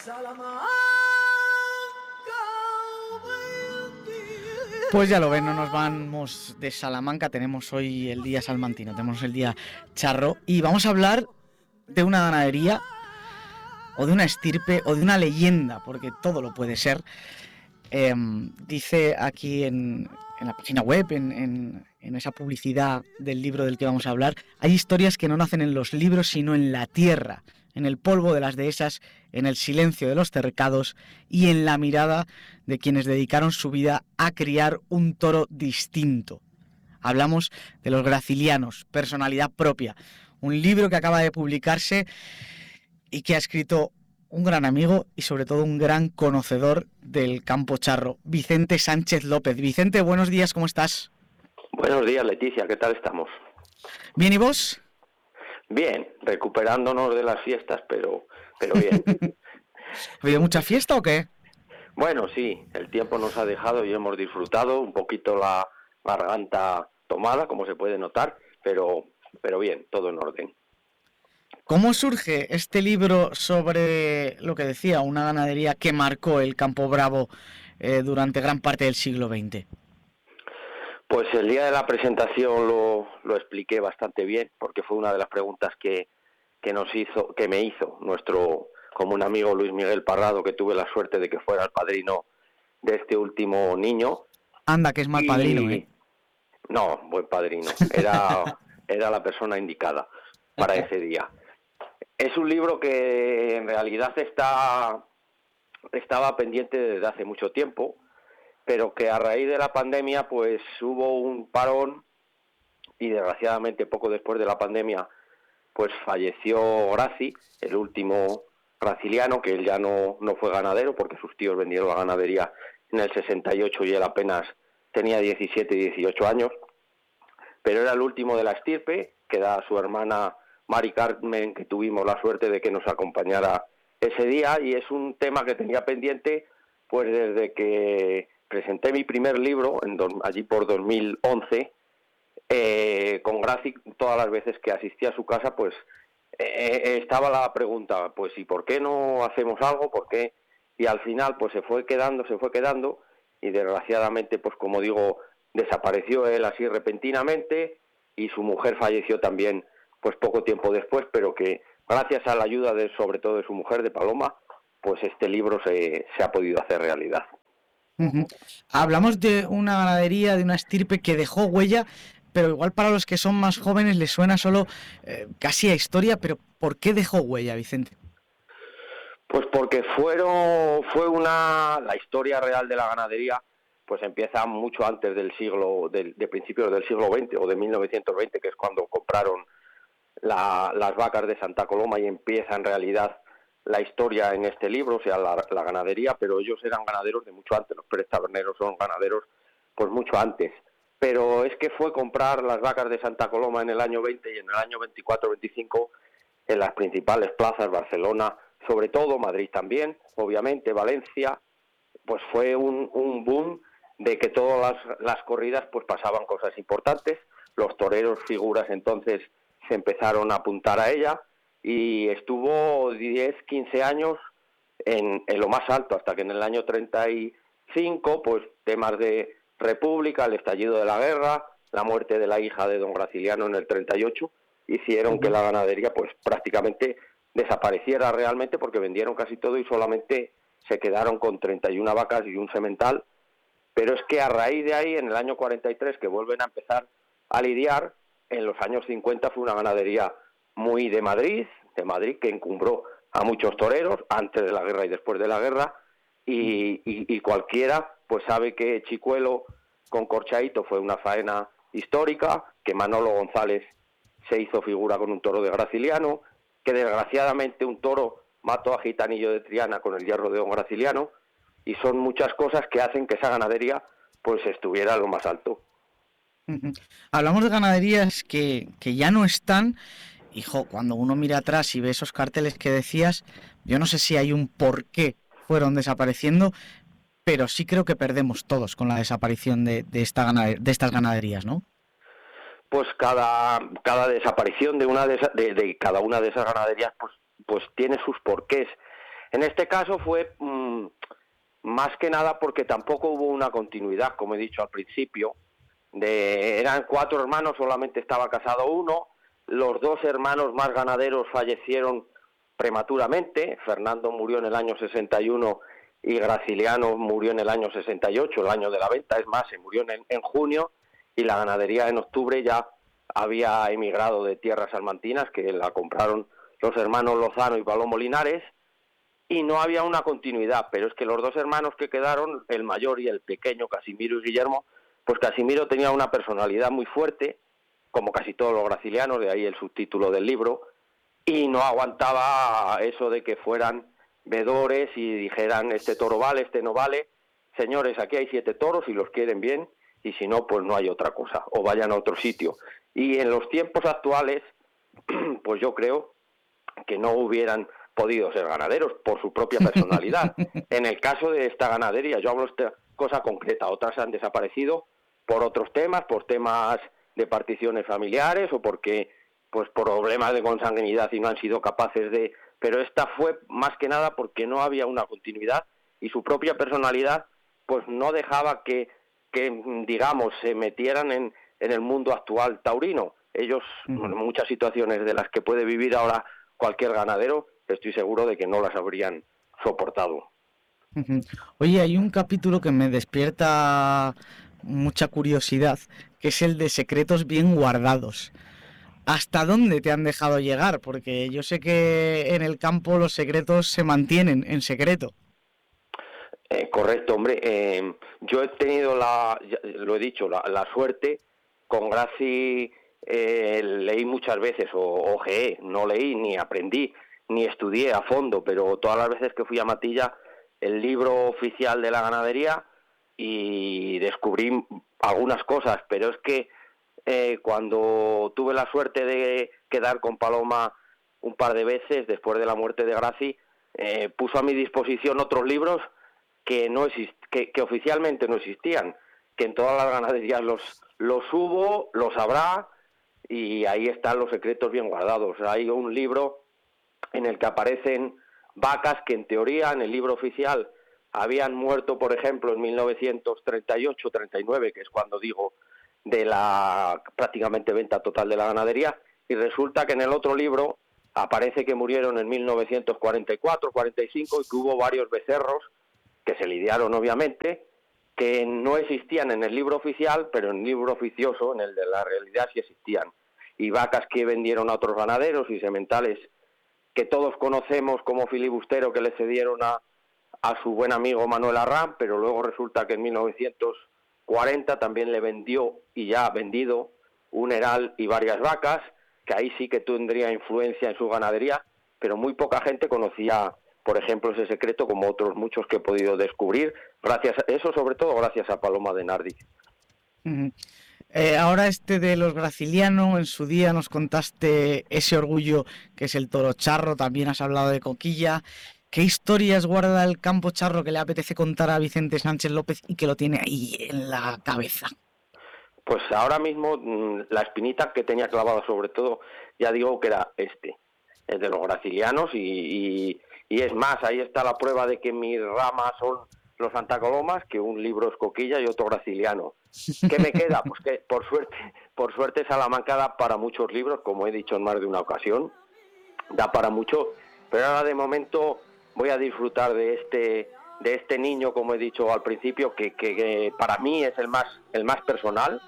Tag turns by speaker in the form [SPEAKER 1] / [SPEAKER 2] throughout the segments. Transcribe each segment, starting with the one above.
[SPEAKER 1] Pues ya lo ven, no nos vamos de Salamanca, tenemos hoy el día salmantino, tenemos el día charro y vamos a hablar de una ganadería o de una estirpe o de una leyenda, porque todo lo puede ser. Dice aquí en la página web, en esa publicidad del libro del que vamos a hablar, hay historias que no nacen en los libros sino en la tierra, en el polvo de las dehesas, en el silencio de los cercados y en la mirada de quienes dedicaron su vida a criar un toro distinto. Hablamos de los Gracilianos, personalidad propia, un libro que acaba de publicarse y que ha escrito un gran amigo y sobre todo un gran conocedor del campo charro, Vicente Sánchez López. Vicente, buenos días, ¿cómo estás?
[SPEAKER 2] Buenos días, Leticia, ¿qué tal estamos?
[SPEAKER 1] Bien, ¿y vos?
[SPEAKER 2] Bien, recuperándonos de las fiestas, pero bien.
[SPEAKER 1] ¿Ha habido mucha fiesta o qué?
[SPEAKER 2] Bueno, sí, el tiempo nos ha dejado y hemos disfrutado, un poquito la garganta tomada, como se puede notar, pero bien, todo en orden.
[SPEAKER 1] ¿Cómo surge este libro sobre lo que decía, una ganadería que marcó el Campo Bravo durante gran parte del siglo XX?
[SPEAKER 2] Pues el día de la presentación lo expliqué bastante bien, porque fue una de las preguntas que me hizo nuestro común amigo Luis Miguel Parrado, que tuve la suerte de que fuera el padrino de este último niño.
[SPEAKER 1] Anda, que es mal padrino, ¿eh?
[SPEAKER 2] No, buen padrino. Era la persona indicada para ese día. Es un libro que en realidad estaba pendiente desde hace mucho tiempo, pero que a raíz de la pandemia pues hubo un parón y desgraciadamente poco después de la pandemia pues falleció Graci, el último graciliano, que él ya no fue ganadero porque sus tíos vendieron la ganadería en el 68 y él apenas tenía 17 y 18 años, pero era el último de la estirpe, que era su hermana Mari Carmen, que tuvimos la suerte de que nos acompañara ese día, y es un tema que tenía pendiente pues desde que presenté mi primer libro, allí por 2011, con Graci. Todas las veces que asistía a su casa, pues estaba la pregunta, pues ¿y por qué no hacemos algo? ¿Por qué? Y al final pues se fue quedando, y desgraciadamente, pues como digo, desapareció él así repentinamente, y su mujer falleció también pues poco tiempo después, pero que gracias a la ayuda sobre todo de su mujer, de Paloma, pues este libro se ha podido hacer realidad.
[SPEAKER 1] Uh-huh. Hablamos de una ganadería, de una estirpe que dejó huella, pero igual para los que son más jóvenes les suena solo casi a historia, pero ¿por qué dejó huella, Vicente?
[SPEAKER 2] Pues porque la historia real de la ganadería pues empieza mucho antes del de principios del siglo XX o de 1920, que es cuando compraron las vacas de Santa Coloma, y empieza en realidad la historia en este libro, o sea, la ganadería, pero ellos eran ganaderos de mucho antes. Los Pérez Taberneros son ganaderos pues mucho antes, pero es que fue comprar las vacas de Santa Coloma en el año 20 y en el año 24-25 en las principales plazas, Barcelona, sobre todo Madrid también, obviamente Valencia, pues fue un boom de que todas las corridas pues pasaban cosas importantes. Los toreros figuras entonces se empezaron a apuntar a ella, y estuvo 10, 15 años en lo más alto, hasta que en el año 35, pues temas de república, el estallido de la guerra, la muerte de la hija de don Graciliano en el 38, hicieron que la ganadería pues prácticamente desapareciera realmente, porque vendieron casi todo y solamente se quedaron con 31 vacas y un semental. Pero es que a raíz de ahí, en el año 43, que vuelven a empezar a lidiar, en los años 50 fue una ganadería muy de Madrid, que encumbró a muchos toreros antes de la guerra y después de la guerra, y cualquiera pues sabe que Chicuelo con Corchaito fue una faena histórica, que Manolo González se hizo figura con un toro de Graciliano, que desgraciadamente un toro mató a Gitanillo de Triana con el hierro de don Graciliano, y son muchas cosas que hacen que esa ganadería pues estuviera a lo más alto.
[SPEAKER 1] Uh-huh. Hablamos de ganaderías que ya no están. Hijo, cuando uno mira atrás y ve esos carteles que decías, yo no sé si hay un por qué fueron desapareciendo, pero sí creo que perdemos todos con la desaparición de estas ganaderías, ¿no?
[SPEAKER 2] Pues cada desaparición de cada una de esas ganaderías pues tiene sus porqués. En este caso fue más que nada porque tampoco hubo una continuidad, como he dicho al principio. Eran 4 hermanos, solamente estaba casado uno. Los 2 hermanos más ganaderos fallecieron prematuramente. Fernando murió en el año 61 y Graciliano murió en el año 68, el año de la venta. Es más, se murió en junio, y la ganadería en octubre ya había emigrado de tierras salmantinas, que la compraron los hermanos Lozano y Palomo Linares, y no había una continuidad. Pero es que los 2 hermanos que quedaron, el mayor y el pequeño, Casimiro y Guillermo, pues Casimiro tenía una personalidad muy fuerte, como casi todos los gracilianos, de ahí el subtítulo del libro, y no aguantaba eso de que fueran vedores y dijeran este toro vale, este no vale. Señores, aquí hay 7 toros y los quieren bien, y si no, pues no hay otra cosa, o vayan a otro sitio. Y en los tiempos actuales, pues yo creo que no hubieran podido ser ganaderos por su propia personalidad. En el caso de esta ganadería, yo hablo de esta cosa concreta, otras han desaparecido por otros temas, por temas de particiones familiares o porque pues por problemas de consanguinidad y no han sido capaces de... Pero esta fue más que nada porque no había una continuidad, y su propia personalidad pues no dejaba que digamos, se metieran en el mundo actual taurino. Ellos, en muchas situaciones de las que puede vivir ahora cualquier ganadero, estoy seguro de que no las habrían soportado.
[SPEAKER 1] Oye, hay un capítulo que me despierta mucha curiosidad, que es el de secretos bien guardados. ¿Hasta dónde te han dejado llegar? Porque yo sé que en el campo los secretos se mantienen en secreto.
[SPEAKER 2] Correcto, hombre. Yo he tenido lo he dicho, la suerte. Con Graci leí muchas veces, o ojeé, no leí, ni aprendí, ni estudié a fondo, pero todas las veces que fui a Matilla, el libro oficial de la ganadería, y descubrí algunas cosas. Pero es que cuando tuve la suerte de quedar con Paloma un par de veces, después de la muerte de Graci, puso a mi disposición otros libros que que oficialmente no existían, que en todas las ganaderías los hubo, los habrá, y ahí están los secretos bien guardados. Hay un libro en el que aparecen vacas que en teoría en el libro oficial habían muerto, por ejemplo, en 1938-39, que es cuando digo de la prácticamente venta total de la ganadería, y resulta que en el otro libro aparece que murieron en 1944-45 y que hubo varios becerros que se lidiaron obviamente, que no existían en el libro oficial, pero en el libro oficioso, en el de la realidad, sí existían. Y vacas que vendieron a otros ganaderos y sementales que todos conocemos como filibustero, que le cedieron a su buen amigo Manuel Arrán, pero luego resulta que en 1940 también le vendió, y ya ha vendido, un heral y varias vacas, que ahí sí que tendría influencia en su ganadería, pero muy poca gente conocía, por ejemplo, ese secreto, como otros muchos que he podido descubrir, gracias a eso, sobre todo gracias a Paloma de Nardi.
[SPEAKER 1] Ahora de los Graciliano, en su día nos contaste ese orgullo que es el toro charro, también has hablado de Coquilla. ¿Qué historias guarda el campo charro que le apetece contar a Vicente Sánchez López y que lo tiene ahí en la cabeza?
[SPEAKER 2] Pues ahora mismo la espinita que tenía clavada sobre todo, ya digo que era el de los Gracilianos, y es más, ahí está la prueba de que mis ramas son los Santa Colomas, que un libro es Coquilla y otro Graciliano. ¿Qué me queda? Pues que por suerte Salamanca da para muchos libros, como he dicho en más de una ocasión, da para mucho, pero ahora de momento voy a disfrutar de este niño, como he dicho al principio, que para mí es el más personal,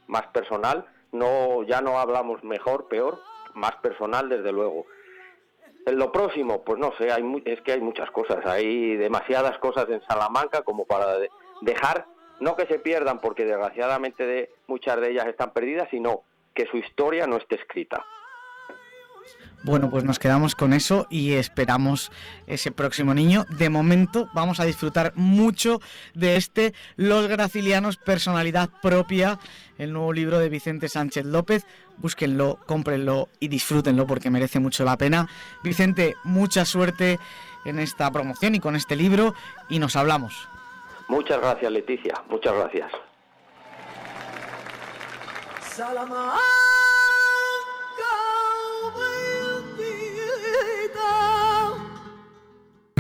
[SPEAKER 2] ya no hablamos mejor, peor, más personal desde luego. En lo próximo, pues no sé, es que hay muchas cosas, hay demasiadas cosas en Salamanca como para dejar, no que se pierdan, porque desgraciadamente muchas de ellas están perdidas, sino que su historia no esté escrita.
[SPEAKER 1] Bueno, pues nos quedamos con eso y esperamos ese próximo niño. De momento vamos a disfrutar mucho de Los Gracilianos, personalidad propia, el nuevo libro de Vicente Sánchez López. Búsquenlo, cómprenlo y disfrútenlo porque merece mucho la pena. Vicente, mucha suerte en esta promoción y con este libro, y nos hablamos.
[SPEAKER 2] Muchas gracias, Leticia, muchas gracias.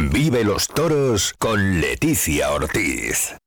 [SPEAKER 3] Vive los toros con Leticia Ortiz.